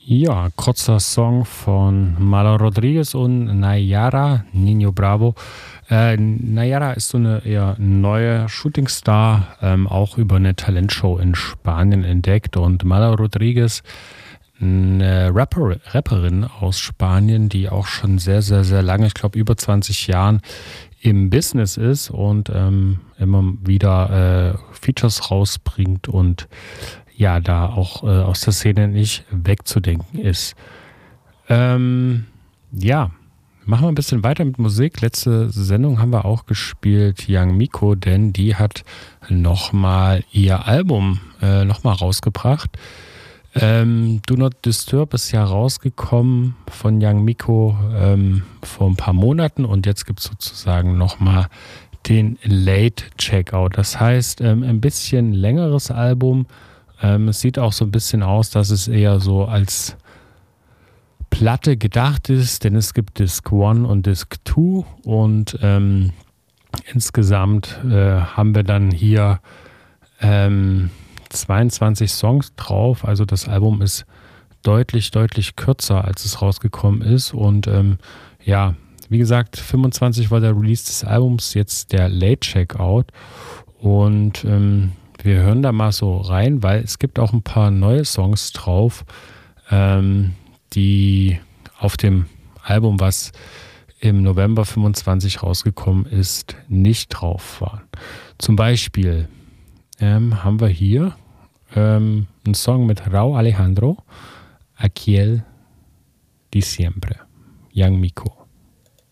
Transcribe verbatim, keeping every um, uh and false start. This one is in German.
Ja, kurzer Song von Malo Rodriguez und Nayara, Nino Bravo. Äh, Nayara ist so eine eher neue Shootingstar, ähm, auch über eine Talentshow in Spanien entdeckt. Und Malo Rodriguez, eine Rapper, Rapperin aus Spanien, die auch schon sehr, sehr, sehr lange, ich glaube über zwanzig Jahren im Business ist und ähm, immer wieder äh, Features rausbringt und ja, da auch äh, aus der Szene nicht wegzudenken ist. Ähm, ja, machen wir ein bisschen weiter mit Musik. Letzte Sendung haben wir auch gespielt Young Miko, denn die hat nochmal ihr Album äh, nochmal rausgebracht. Ähm, Do Not Disturb ist ja rausgekommen von Young Miko ähm, vor ein paar Monaten und jetzt gibt es sozusagen nochmal den Late Checkout. Das heißt, ähm, ein bisschen längeres Album. Ähm, es sieht auch so ein bisschen aus, dass es eher so als Platte gedacht ist, denn es gibt Disc eins und Disc zwei und ähm, insgesamt äh, haben wir dann hier ähm, zweiundzwanzig Songs drauf, also das Album ist deutlich, deutlich kürzer, als es rausgekommen ist und ähm, ja, wie gesagt, fünfundzwanzig war der Release des Albums, jetzt der Late Checkout und ähm, wir hören da mal so rein, weil es gibt auch ein paar neue Songs drauf, ähm, die auf dem Album, was im November fünfundzwanzig rausgekommen ist, nicht drauf waren. Zum Beispiel ähm, haben wir hier ähm, einen Song mit Rauw Alejandro, Aquel Diciembre, Young Miko.